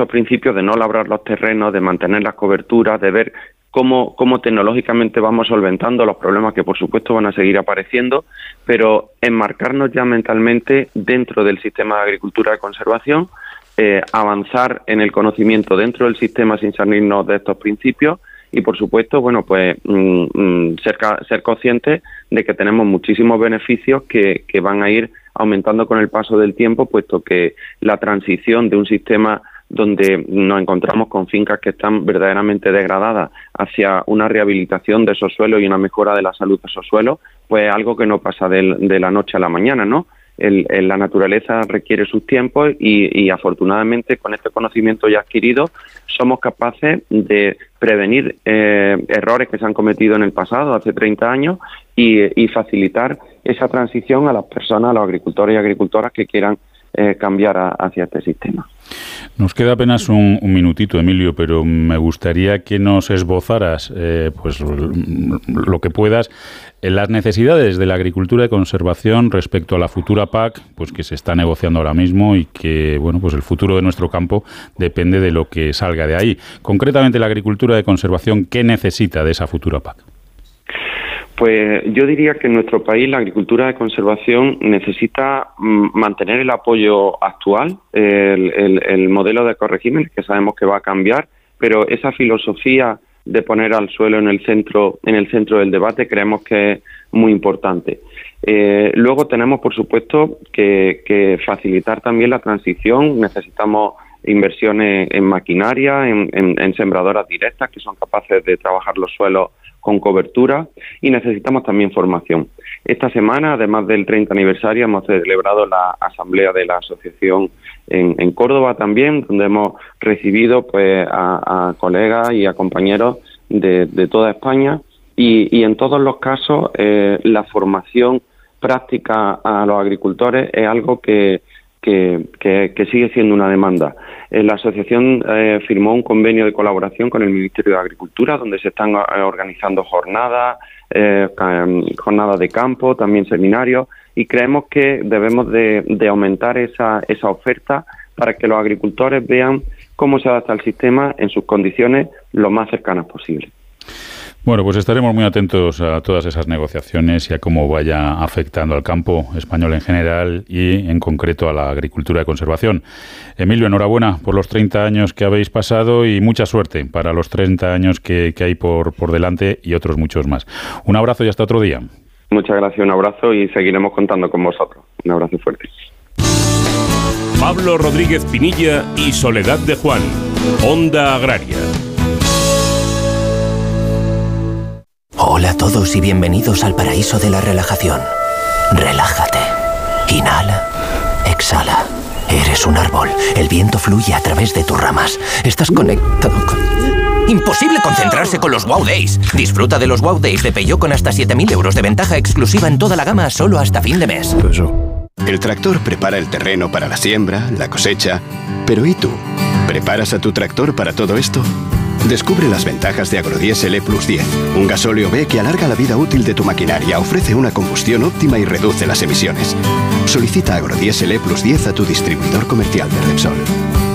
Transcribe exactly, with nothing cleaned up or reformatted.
esos principios de no labrar los terrenos, de mantener las coberturas, de ver cómo, cómo tecnológicamente vamos solventando los problemas que por supuesto van a seguir apareciendo, pero enmarcarnos ya mentalmente dentro del sistema de agricultura de conservación, eh, avanzar en el conocimiento dentro del sistema sin salirnos de estos principios y por supuesto, bueno, pues mm, mm, ser, ser conscientes de que tenemos muchísimos beneficios que, que van a ir aumentando con el paso del tiempo, puesto que la transición de un sistema donde nos encontramos con fincas que están verdaderamente degradadas hacia una rehabilitación de esos suelos y una mejora de la salud de esos suelos, pues es algo que no pasa de, de la noche a la mañana, ¿no? El, el, la naturaleza requiere sus tiempos y, y afortunadamente con este conocimiento ya adquirido somos capaces de prevenir eh, errores que se han cometido en el pasado, hace treinta años, y, y facilitar esa transición a las personas, a los agricultores y agricultoras que quieran eh, cambiar a, hacia este sistema. Nos queda apenas un, un minutito, Emilio, pero me gustaría que nos esbozaras eh, pues lo que puedas en las necesidades de la agricultura de conservación respecto a la futura P A C, pues que se está negociando ahora mismo y que bueno, pues el futuro de nuestro campo depende de lo que salga de ahí. Concretamente, la agricultura de conservación, ¿qué necesita de esa futura P A C? Pues yo diría que en nuestro país la agricultura de conservación necesita mm, mantener el apoyo actual, el, el, el modelo de ecorregímenes que sabemos que va a cambiar, pero esa filosofía de poner al suelo en el centro, en el centro del debate creemos que es muy importante. Eh, luego tenemos, por supuesto, que, que facilitar también la transición. Necesitamos inversiones en maquinaria, en, en, en sembradoras directas que son capaces de trabajar los suelos con cobertura, y necesitamos también formación. Esta semana, además del treinta aniversario, hemos celebrado la asamblea de la asociación en, en Córdoba también, donde hemos recibido pues a, a colegas y a compañeros de, de toda España, y, y en todos los casos eh, la formación práctica a los agricultores es algo que Que, que, que sigue siendo una demanda. Eh, la asociación eh, firmó un convenio de colaboración con el Ministerio de Agricultura, donde se están eh, organizando jornadas, eh, jornadas de campo, también seminarios, y creemos que debemos de, de aumentar esa, esa oferta para que los agricultores vean cómo se adapta el sistema en sus condiciones lo más cercanas posible. Bueno, pues estaremos muy atentos a todas esas negociaciones y a cómo vaya afectando al campo español en general y en concreto a la agricultura de conservación. Emilio, enhorabuena por los treinta años que habéis pasado y mucha suerte para los treinta años que, que hay por, por delante y otros muchos más. Un abrazo y hasta otro día. Muchas gracias, un abrazo y seguiremos contando con vosotros. Un abrazo fuerte. Pablo Rodríguez Pinilla y Soledad de Juan, Onda Agraria. Hola a todos y bienvenidos al paraíso de la relajación. Relájate. Inhala. Exhala. Eres un árbol. El viento fluye a través de tus ramas. Estás conectado con... ¡Imposible concentrarse con los Wow Days! Disfruta de los Wow Days de Peugeot con hasta siete mil euros de ventaja exclusiva en toda la gama solo hasta fin de mes. El tractor prepara el terreno para la siembra, la cosecha. Pero ¿y tú? ¿Preparas a tu tractor para todo esto? Descubre las ventajas de Agrodiesel E Plus diez, un gasóleo B que alarga la vida útil de tu maquinaria, ofrece una combustión óptima y reduce las emisiones. Solicita Agrodiesel E Plus diez a tu distribuidor comercial de Repsol.